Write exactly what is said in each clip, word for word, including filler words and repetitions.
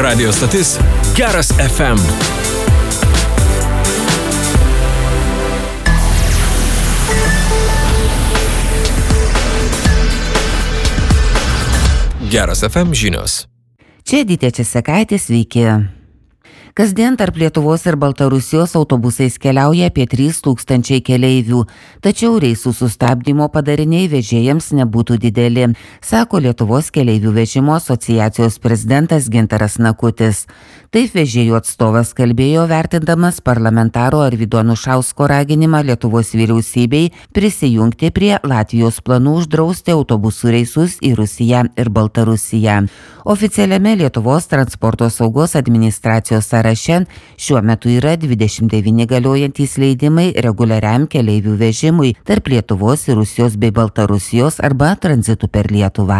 Radio stotis Geras F M. Geras F M žinios. Čia Edita Česakaitė, sveiki. Kasdien tarp Lietuvos ir Baltarusijos autobusais keliauja apie trys tūkstančiai keleivių, tačiau reisų sustabdymo padariniai vežėjams nebūtų dideli, sako Lietuvos keleivių vežimo asociacijos prezidentas Gintaras Nakutis. Taip vežėjų atstovas kalbėjo vertindamas parlamentaro Arvydo Anušausko raginimą Lietuvos vyriausybei prisijungti prie Latvijos planų uždrausti autobusų reisus į Rusiją ir Baltarusiją. Oficialiame Lietuvos transporto saugos administracijos sąraše šiuo metu yra dvidešimt devyni galiojantys leidimai reguliariam keleivių vežimui tarp Lietuvos ir Rusijos bei Baltarusijos arba tranzitų per Lietuvą.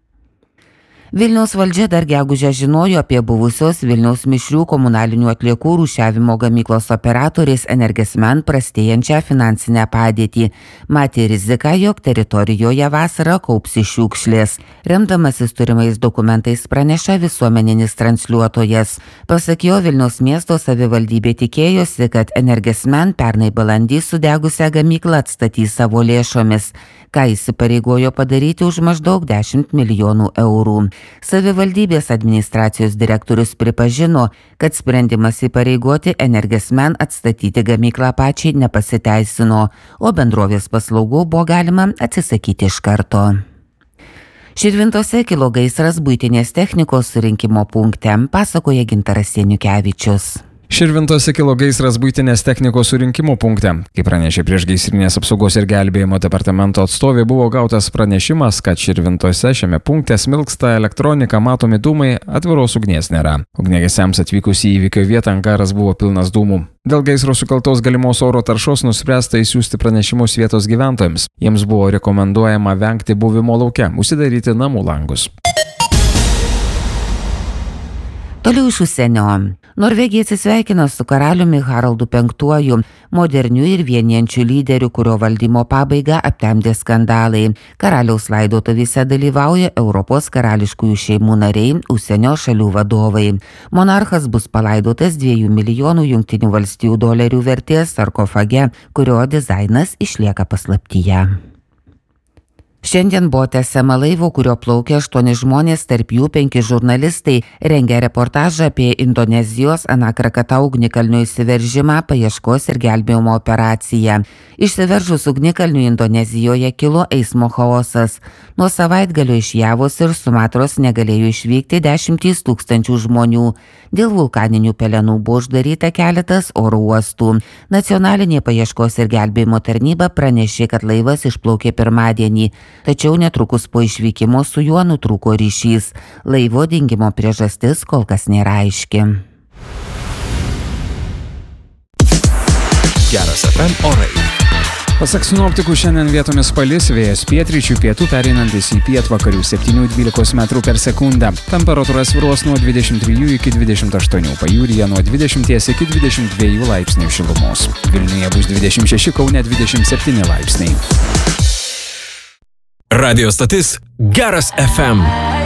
Vilniaus valdžia dar gegužę žinojo apie buvusios Vilniaus mišrių komunalinių atliekų rūšiavimo gamyklos operatorės Energesmen prastėjančią finansinę padėtį. Matė riziką, jog teritorijoje vasarą kaupsi šiukšlės. Remdamasis turimais dokumentais praneša visuomeninis transliuotojas. Pasak jo, Vilniaus miesto savivaldybė tikėjosi, kad Energesmen pernai balandį sudegusią gamyklą atstatys savo lėšomis, ką įsipareigojo padaryti už maždaug dešimt milijonų eurų. Savivaldybės administracijos direktorius pripažino, kad sprendimas įpareigoti Energesmen atstatyti gamyklą pačiai nepasiteisino, o bendrovės paslaugų buvo galima atsisakyti iš karto. Širvintose kilo gaisras buitinės technikos surinkimo punkte, pasakoja Gintaras Janiukevičius. Širvintose kilo gaisras buitinės technikos surinkimo punkte. Kaip pranešė Priešgaisrinės apsaugos ir gelbėjimo departamento atstovė, buvo gautas pranešimas, kad Širvintose šiame punkte smilksta elektronika, matomi dūmai, atviros ugnies nėra. Ugniagesiams atvykus į įvykio vietą angaras buvo pilnas dūmų. Dėl gaisro sukeltos galimos oro taršos nuspręsta išsiųsti pranešimus vietos gyventojams. Jiems buvo rekomenduojama vengti buvimo lauke, užsidaryti namų langus. Toliau iš užsienio. Norvegija atsisveikino su karaliumi Haraldu penktuoju, moderniu ir vienijančiu lyderiu, kurio valdymo pabaigą aptemdė skandalai. Karaliaus laidotuvėse dalyvauja Europos karališkųjų šeimų nariai, užsienio šalių vadovai. Monarchas bus palaidotas dviejų milijonų jungtinių valstijų dolerių vertės sarkofage, kurio dizainas išlieka paslaptyje. Šiandien buvo tęsiama laivo, kurio plaukė aštuoni žmonės, tarp jų penki žurnalistai, rengia reportažą apie Indonezijos Anakrakatau ugnikalnio įsiveržimą, paieškos ir gelbėjimo operaciją. Išsiveržus ugnikalniui Indonezijoje kilo eismo chaosas. Nuo savaitgalio iš Javos ir Sumatros negalėjo išvykti dešimtys tūkstančių žmonių. Dėl vulkaninių pelenų buvo uždaryta keletas oro uostų. Nacionalinė paieškos ir gelbėjimo tarnyba pranešė, kad laivas išplaukė pirmadienį. Tačiau netrukus po išvykimo su juo nutrūko ryšys. Laivo dingimo priežastis kol kas nėra aiški. Geras F M orai. Pasak sinoptikų, šiandien vietomis palis, vėjas pietryčių pietų pereinantis į pietvakarių septynių dvylikos metrų per sekundę. Temperatūra svyruos nuo dvidešimt trijų iki dvidešimt aštuonių, pajūryje nuo dvidešimt iki dvidešimt dviejų laipsnių šilumos. Vilniuje bus dvidešimt šeši, Kaune dvidešimt septyni laipsniai. Radio stotis Geras F M.